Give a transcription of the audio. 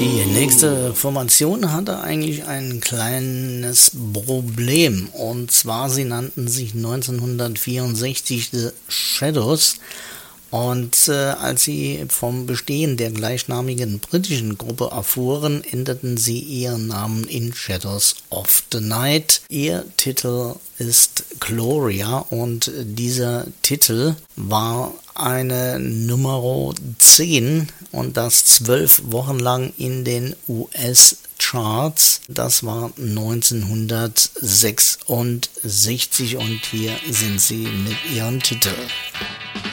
Die nächste Formation hatte eigentlich ein kleines Problem. Und zwar, sie nannten sich 1964 The Shadows. Und als sie vom Bestehen der gleichnamigen britischen Gruppe erfuhren, änderten sie ihren Namen in Shadows of the Night. Ihr Titel ist Gloria und dieser Titel war eine Nummer 10 und das 12 Wochen lang in den US-Charts. Das war 1966 und hier sind sie mit ihrem Titel.